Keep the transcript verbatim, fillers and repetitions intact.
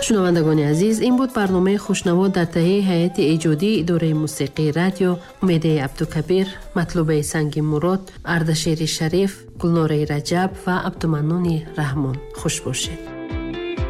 шунавандагони азиз, ин буд барномаи хушнавод дар таҳияи ҳайати эҷодии идораи мусиқии радио Умедаи Абдукабир, Матлубаи Санги Мурод, Ардашери Шариф, Гулнораи Раҷаб ва Абдуманнуни Раҳмон. хуш бошед.